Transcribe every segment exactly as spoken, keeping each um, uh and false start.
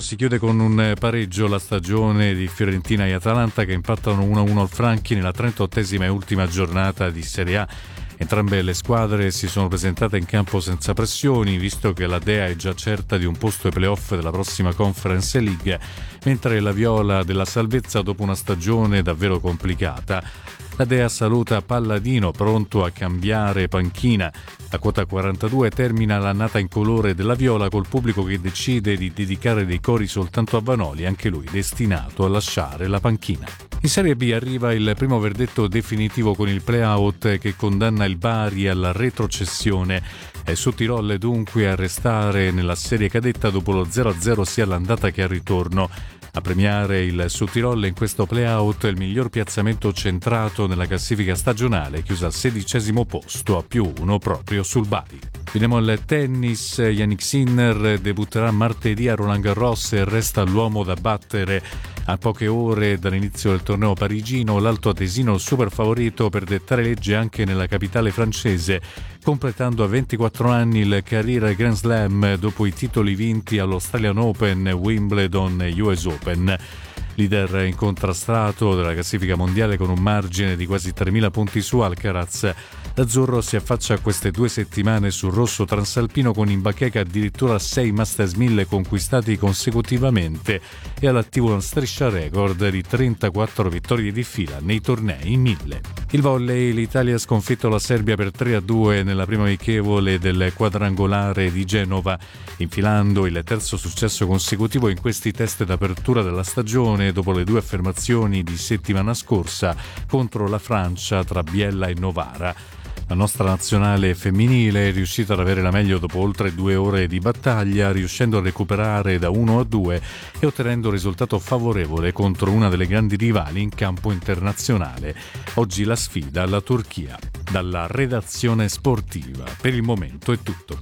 si chiude con un pareggio la stagione di Fiorentina e Atalanta che impattano uno a uno al Franchi nella trentottesima e ultima giornata di Serie A. Entrambe le squadre si sono presentate in campo senza pressioni, visto che la Dea è già certa di un posto ai playoff della prossima Conference League, mentre la Viola della salvezza dopo una stagione davvero complicata. La Dea saluta Palladino, pronto a cambiare panchina. A quota quarantadue termina l'annata in colore della Viola col pubblico che decide di dedicare dei cori soltanto a Vanoli, anche lui destinato a lasciare la panchina. In Serie B arriva il primo verdetto definitivo con il play-out che condanna il Bari alla retrocessione. È su Tirol dunque a restare nella serie cadetta dopo lo zero a zero sia all'andata che al ritorno. A premiare il Südtirol in questo play-out il miglior piazzamento centrato nella classifica stagionale, chiusa al sedicesimo posto a più uno proprio sul Bari. Finiamo al tennis. Jannik Sinner debutterà martedì a Roland Garros e resta l'uomo da battere. A poche ore dall'inizio del torneo parigino, l'Alto Atesino il super favorito per dettare legge anche nella capitale francese, completando a ventiquattro anni il carriera Grand Slam dopo i titoli vinti all'Australian Open, Wimbledon e U S Open. Leader incontrastato della classifica mondiale con un margine di quasi tremila punti su Alcaraz, l'azzurro si affaccia a queste due settimane sul rosso transalpino con in bacheca addirittura sei Masters mille conquistati consecutivamente e all'attivo una striscia record di trentaquattro vittorie di fila nei tornei mille. Il volley, l'Italia ha sconfitto la Serbia per tre a due nella prima amichevole del quadrangolare di Genova, infilando il terzo successo consecutivo in questi test d'apertura della stagione dopo le due affermazioni di settimana scorsa contro la Francia tra Biella e Novara. La nostra nazionale femminile è riuscita ad avere la meglio dopo oltre due ore di battaglia, riuscendo a recuperare da uno a due e ottenendo un risultato favorevole contro una delle grandi rivali in campo internazionale. Oggi la sfida alla Turchia. Dalla redazione sportiva, per il momento è tutto.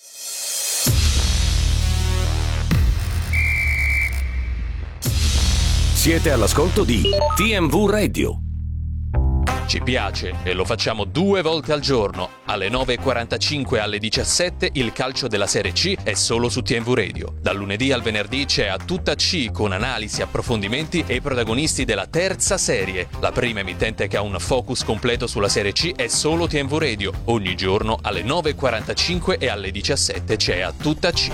Siete all'ascolto di T M V Radio. Ci piace e lo facciamo due volte al giorno. Alle nove e quarantacinque e alle diciassette il calcio della Serie C è solo su T M V Radio. Dal lunedì al venerdì c'è A Tutta C con analisi, approfondimenti e i protagonisti della terza serie. La prima emittente che ha un focus completo sulla Serie C è solo T M V Radio. Ogni giorno alle nove e quarantacinque e alle diciassette c'è A Tutta C.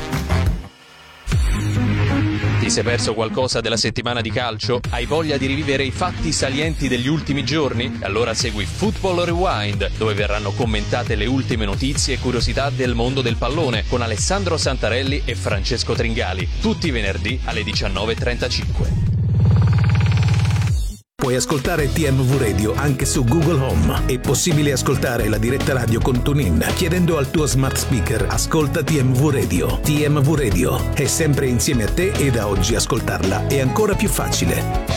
Ti sei perso qualcosa della settimana di calcio? Hai voglia di rivivere i fatti salienti degli ultimi giorni? Allora segui Football Rewind, dove verranno commentate le ultime notizie e curiosità del mondo del pallone con Alessandro Santarelli e Francesco Tringali, tutti i venerdì alle diciannove e trentacinque. Puoi ascoltare T M V Radio anche su Google Home. È possibile ascoltare la diretta radio con TuneIn chiedendo al tuo smart speaker "Ascolta T M V Radio". T M V Radio è sempre insieme a te e da oggi ascoltarla è ancora più facile.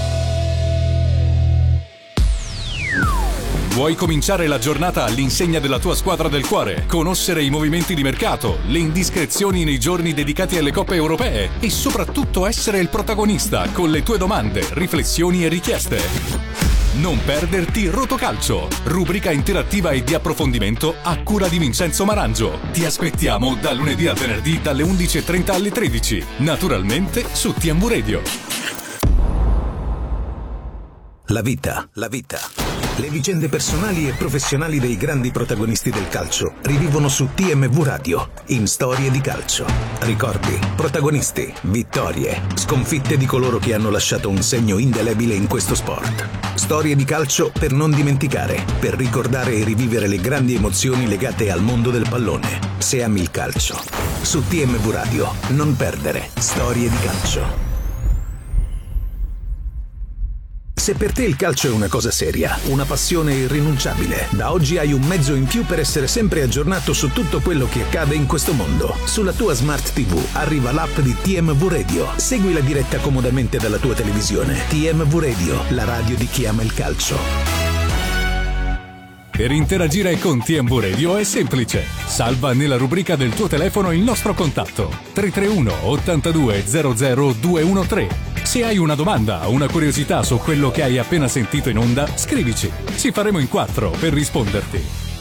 Vuoi cominciare la giornata all'insegna della tua squadra del cuore? Conoscere i movimenti di mercato, le indiscrezioni nei giorni dedicati alle coppe europee e soprattutto essere il protagonista con le tue domande, riflessioni e richieste? Non perderti Rotocalcio, rubrica interattiva e di approfondimento a cura di Vincenzo Marangio. Ti aspettiamo da lunedì al venerdì dalle undici e trenta alle tredici, naturalmente su T M V Radio. La vita, la vita. Le vicende personali e professionali dei grandi protagonisti del calcio rivivono su T M V Radio, in Storie di Calcio. Ricordi, protagonisti, vittorie, sconfitte di coloro che hanno lasciato un segno indelebile in questo sport. Storie di calcio per non dimenticare, per ricordare e rivivere le grandi emozioni legate al mondo del pallone. Se ami il calcio, su T M V Radio, non perdere Storie di Calcio. Se per te il calcio è una cosa seria, una passione irrinunciabile, da oggi hai un mezzo in più per essere sempre aggiornato su tutto quello che accade in questo mondo. Sulla tua Smart T V arriva l'app di T M V Radio. Segui la diretta comodamente dalla tua televisione. T M V Radio, la radio di chi ama il calcio. Per interagire con T M V Radio è semplice. Salva nella rubrica del tuo telefono il nostro contatto tre tre uno ottantadue zero zero due uno tre. Se hai una domanda o una curiosità su quello che hai appena sentito in onda, scrivici. Ci faremo in quattro per risponderti.